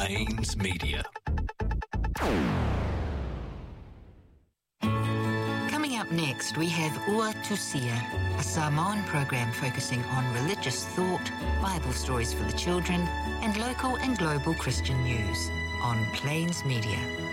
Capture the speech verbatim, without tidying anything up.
Plains Media. Coming up next, we have Ua Tusia, a Samoan program focusing on religious thought, Bible stories for the children, and local and global Christian news on Plains Media.